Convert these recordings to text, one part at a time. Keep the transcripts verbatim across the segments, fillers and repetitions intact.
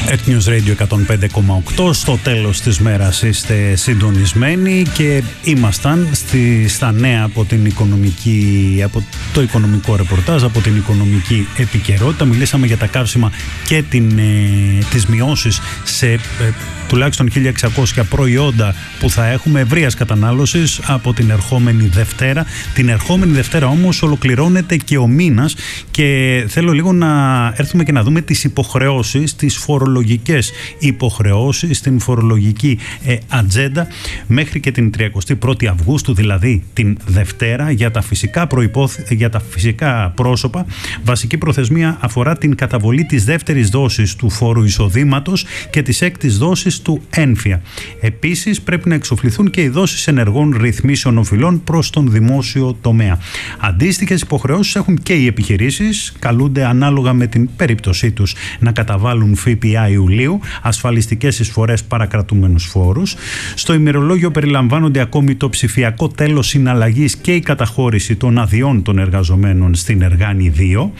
Earth News Radio εκατόν πέντε κόμμα οκτώ. Στο τέλος της μέρας είστε συντονισμένοι και ήμασταν στη, στα νέα από, την οικονομική, από το οικονομικό ρεπορτάζ, από την οικονομική επικαιρότητα. Μιλήσαμε για τα καύσιμα και την, ε, τις μειώσεις σε ε, τουλάχιστον χίλια εξακόσια προϊόντα που θα έχουμε ευρείας κατανάλωσης από την ερχόμενη Δευτέρα. Την ερχόμενη Δευτέρα όμως ολοκληρώνεται και ο μήνας και θέλω λίγο να έρθουμε και να δούμε τις υποχρεώσεις, τις φορολογικές υποχρεώσεις, την φορολογική ε, ατζέντα μέχρι και την τριαντάτη πρώτη Αυγούστου, δηλαδή την Δευτέρα, για τα φυσικά, προϋπόθε... για τα φυσικά πρόσωπα. Βασική προθεσμία αφορά την καταβολή της δεύτερης δόσης του φόρου εισοδήματος και της έκτης δόσης του ένφια. Επίσης πρέπει να εξοφληθούν και οι δόσεις ενεργών ρυθμίσεων οφειλών προς τον δημόσιο τομέα. Αντίστοιχες υποχρεώσεις έχουν και οι επιχειρήσεις, καλούνται ανάλογα με την περίπτωσή τους να καταβάλουν ΦΠΑ Ιουλίου, ασφαλιστικές εισφορές, παρακρατούμενους φόρους. Στο ημερολόγιο περιλαμβάνονται ακόμη το ψηφιακό τέλος συναλλαγής και η καταχώρηση των αδειών των εργαζομένων στην Εργάνη δύο.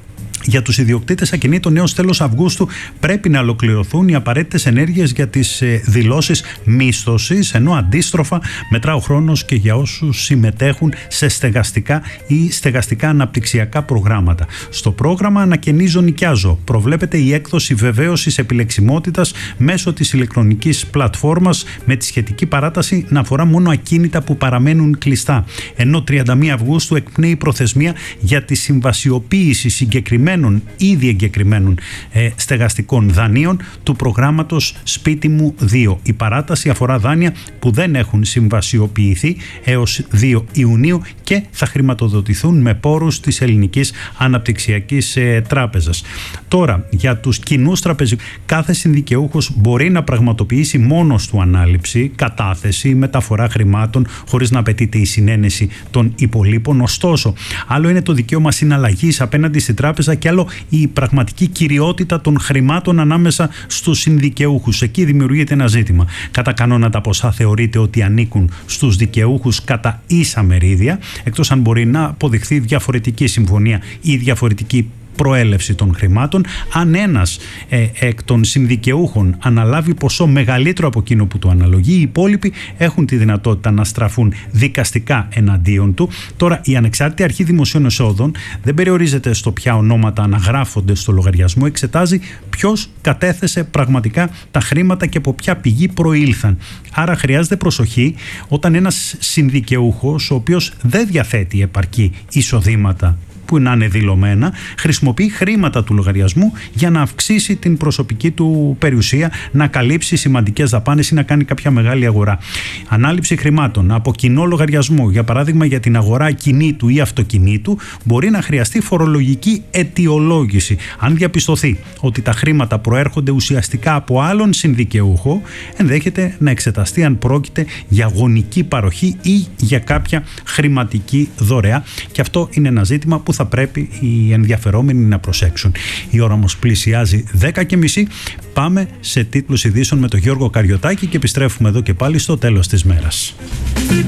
Για τους ιδιοκτήτες ακινήτων έως τέλος Αυγούστου πρέπει να ολοκληρωθούν οι απαραίτητες ενέργειες για τις δηλώσεις μίσθωσης, ενώ αντίστροφα μετρά ο χρόνος και για όσους συμμετέχουν σε στεγαστικά ή στεγαστικά αναπτυξιακά προγράμματα. Στο πρόγραμμα Ανακαινίζω Νοικιάζω προβλέπεται η έκδοση βεβαίωσης επιλεξιμότητας μέσω της ηλεκτρονικής πλατφόρμας, με τη σχετική παράταση να αφορά μόνο ακίνητα που παραμένουν κλειστά, ενώ τριάντα μία Αυγούστου εκπνέει η προθεσμία για τη συμβασιοποίηση συγκεκριμένων ήδη εγκεκριμένων ε, στεγαστικών δανείων του προγράμματος Σπίτι μου δύο. Η παράταση αφορά δάνεια που δεν έχουν συμβασιοποιηθεί έως δύο Ιουνίου και θα χρηματοδοτηθούν με πόρους της Ελληνικής Αναπτυξιακής ε, Τράπεζας. Τώρα, για τους κοινούς τραπεζικούς, κάθε συνδικαιούχος μπορεί να πραγματοποιήσει μόνος του ανάληψη, κατάθεση, μεταφορά χρημάτων χωρίς να απαιτείται η συνένεση των υπολείπων. Ωστόσο, άλλο είναι το δικαίωμα συναλλαγής απέναντι στην τράπεζα και άλλο η πραγματική κυριότητα των χρημάτων ανάμεσα στους συνδικαιούχους. Εκεί δημιουργείται ένα ζήτημα. Κατά κανόνα τα ποσά θεωρείται ότι ανήκουν στους δικαιούχους κατά ίσα μερίδια, εκτός αν μπορεί να αποδειχθεί διαφορετική συμφωνία ή διαφορετική προέλευση των χρημάτων. Αν ένας ε, εκ των συνδικαιούχων αναλάβει ποσό μεγαλύτερο από εκείνο που του αναλογεί, οι υπόλοιποι έχουν τη δυνατότητα να στραφούν δικαστικά εναντίον του. Τώρα, η Ανεξάρτητη Αρχή Δημοσίων Εσόδων δεν περιορίζεται στο ποια ονόματα αναγράφονται στο λογαριασμό, εξετάζει ποιος κατέθεσε πραγματικά τα χρήματα και από ποια πηγή προήλθαν. Άρα χρειάζεται προσοχή όταν ένας συνδικαιούχος, ο οποίος δεν διαθέτει επαρκή εισοδήματα που να είναι δηλωμένα, χρησιμοποιεί χρήματα του λογαριασμού για να αυξήσει την προσωπική του περιουσία, να καλύψει σημαντικές δαπάνες ή να κάνει κάποια μεγάλη αγορά. Ανάληψη χρημάτων από κοινό λογαριασμό, για παράδειγμα για την αγορά ακινήτου ή αυτοκινήτου, μπορεί να χρειαστεί φορολογική αιτιολόγηση. Αν διαπιστωθεί ότι τα χρήματα προέρχονται ουσιαστικά από άλλον συνδικαιούχο, ενδέχεται να εξεταστεί αν πρόκειται για γονική παροχή ή για κάποια χρηματική δωρεά. Και αυτό είναι ένα ζήτημα που θα πρέπει οι ενδιαφερόμενοι να προσέξουν. Η ώρα όμως πλησιάζει δέκα και μισή. Πάμε σε τίτλους ειδήσεων με τον Γιώργο Καριωτάκη και επιστρέφουμε εδώ και πάλι στο τέλος της μέρας.